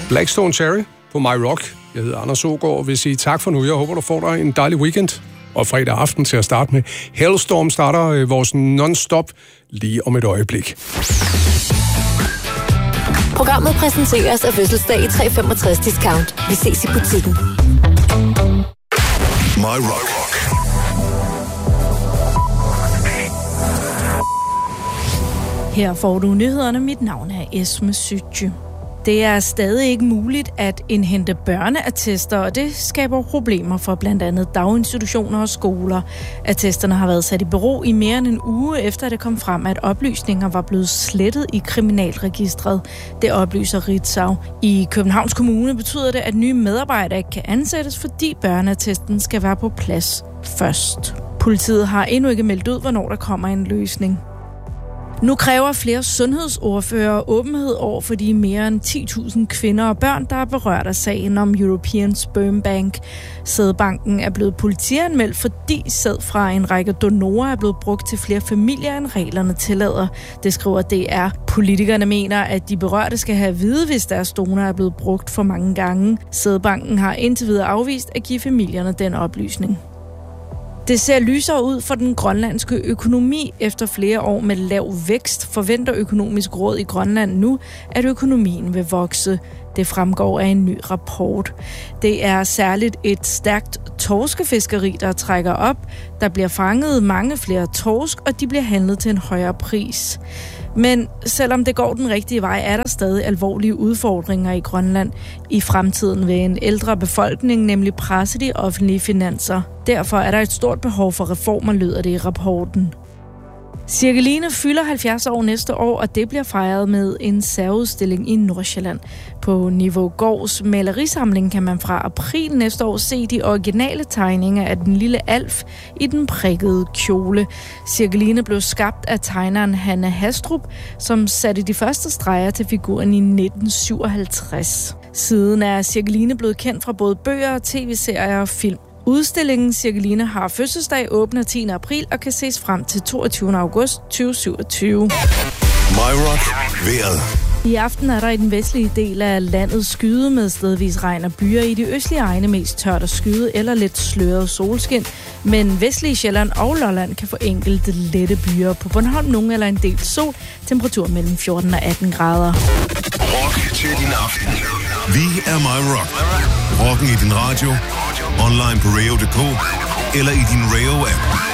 Blackstone Cherry på My Rock. Jeg hedder Anders Aagaard og vil sige tak for nu. Jeg håber, du får dig en dejlig weekend. Og fredag aften til at starte med. Hellstorm starter vores non-stop lige om et øjeblik. Programmet præsenteres af Fødselsdag i 365 Discount. Vi ses i butikken. My Rock. Her får du nyhederne. Mit navn er Esme Sytje. Det er stadig ikke muligt at indhente børneattester, og det skaber problemer for blandt andet daginstitutioner og skoler. Attesterne har været sat i bero i mere end en uge, efter det kom frem, at oplysninger var blevet slettet i kriminalregistret. Det oplyser Ritzau. I Københavns Kommune betyder det, at nye medarbejdere ikke kan ansættes, fordi børneattesten skal være på plads først. Politiet har endnu ikke meldt ud, hvornår der kommer en løsning. Nu kræver flere sundhedsordførere åbenhed over for de mere end 10.000 kvinder og børn, der er berørt af sagen om European Sperm Bank. Sædbanken er blevet politianmeldt, fordi sæd fra en række donorer er blevet brugt til flere familier, end reglerne tillader. Det skriver DR. Politikerne mener, at de berørte skal have at vide, hvis deres donor er blevet brugt for mange gange. Sædbanken har indtil videre afvist at give familierne den oplysning. Det ser lysere ud for den grønlandske økonomi. Efter flere år med lav vækst forventer Økonomisk Råd i Grønland nu, at økonomien vil vokse. Det fremgår af en ny rapport. Det er særligt et stærkt torskefiskeri, der trækker op. Der bliver fanget mange flere torsk, og de bliver handlet til en højere pris. Men selvom det går den rigtige vej, er der stadig alvorlige udfordringer i Grønland. I fremtiden vil en ældre befolkning nemlig presse de offentlige finanser. Derfor er der et stort behov for reformer, lyder det i rapporten. Cirkeline fylder 70 år næste år, og det bliver fejret med en særudstilling i Nordsjælland. På Niveau Gårds malerisamling kan man fra april næste år se de originale tegninger af den lille Alf i den prikkede kjole. Cirkeline blev skabt af tegneren Hanne Hastrup, som satte de første streger til figuren i 1957. Siden er Cirkeline blevet kendt fra både bøger, tv-serier og film. Udstillingen Cirkeline har fødselsdag åbner 10. april og kan ses frem til 22. august 2027. My Rock. Vejret. I aften er der i den vestlige del af landet skyde med stedvis regn og byer. I de østlige egne mest tørt og skyde eller lidt sløret solskin. Men vestlige Sjælland og Lolland kan få enkelte lette byer. På Bornholm nogen eller en del sol. Temperatur mellem 14 og 18 grader. Rock til din aften. Vi er My Rock. Rocken i din radio, online på radio.dk eller i din radio-app.